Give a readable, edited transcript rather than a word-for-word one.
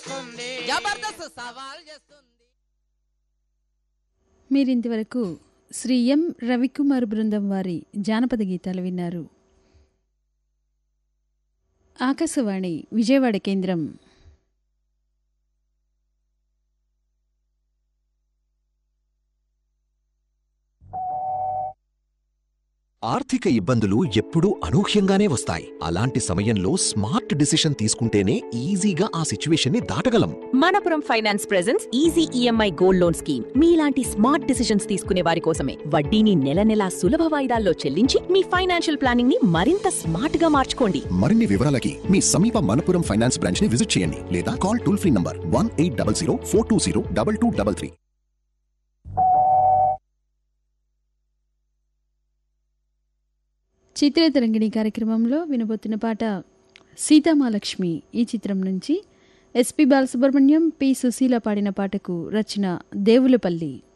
చేస్తుంది, జబర్దస్త్ సవాల్ చేస్తుంది. మీరింతవరకు శ్రీ ఎం రవికుమార్ బృందం వారి జానపద గీతాలు విన్నారు. ఆకాశవాణి విజయవాడ కేంద్రం. ఆర్థిక ఇబ్బందులు ఎప్పుడూ అనూహ్యంగానే వస్తాయి. అలాంటి సమయంలో స్మార్ట్ డిసిషన్ తీసుకుంటేనే ఈజీగా ఆ సిచ్యువేషన్ని దాటగలం. Manappuram finance presence easy EMI gold loan scheme మీలాంటి స్మార్ట్ డిసిషన్స్ తీసుకునే వారి కోసమే. వడ్డీని నెల నెలా సులభ వాయిదాల్లో చెల్లించి మీ ఫైనాన్షియల్ ప్లానింగ్ ని మరింత స్మార్ట్ గా మార్చుకోండి. మరిన్ని వివరాలకి మీ సమీప మనపురం ఫైనాన్స్ బ్రాంచ్ ని విజిట్ చేయండి లేదా call toll free number 1800 420 2233. Chitratarangini కార్యక్రమంలో వినబోతున్న పాట సీతామాలక్ష్మి ఈ చిత్రం నుంచి ఎస్పి బాలసుబ్రహ్మణ్యం, పి సుశీల పాడిన పాటకు రచన దేవులపల్లి.